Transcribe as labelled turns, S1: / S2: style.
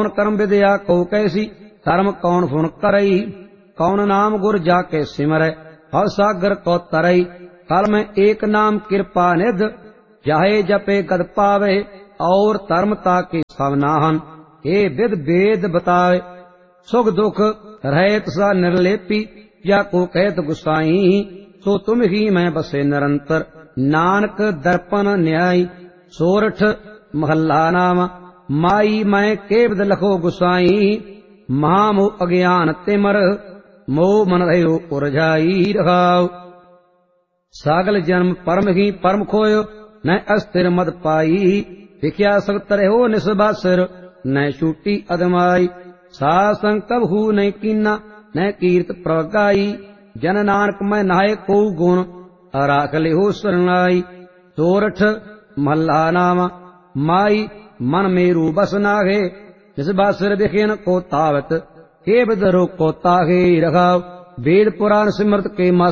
S1: कौन कर्म विद्या को कैसी, धर्म कौन फुन करई। कौन नाम गुर जाके सिमरै, भव सागर को तरई। कल में एक नाम कृपा निध, जाहे जपे गद पावे। और धर्मता की सब नाहन, हे विद वेद बतावे। सुख दुख रहत सा निर्लेपी, या को कहत गुसाई। सो तुम ही मैं बसे निरंतर, नानक दर्पण न्यायी। सोरठ महला नाम, माई मैं केवद लखो गुसाई। महामोह अज्ञान तिमर, मोह मन रहो उरझाई रहाओ। सागल जन्म परम ही परम खोयो, न अस्थिर मद पाई। विख्या सख्त रहो निस्बासर, न छूटी अदमाई। सासंग कबहू न कीना, न कीर्त प्रगाई। जन नानक मैं नाय को गुण, राख लिहो शरणाई। सोरठ महला नाम, माई मन मेरू बस नागे। जिस बासर विखेन को तावत, के बदरो को तागे रखाव। वेद पुराण सिमरत के मा